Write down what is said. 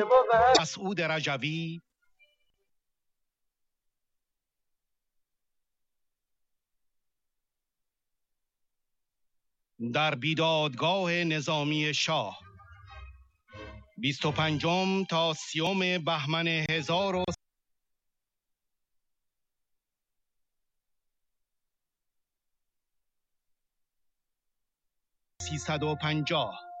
مسعود رجوی در بیدادگاه نظامی شاه 25 تا 30 بهمن 1350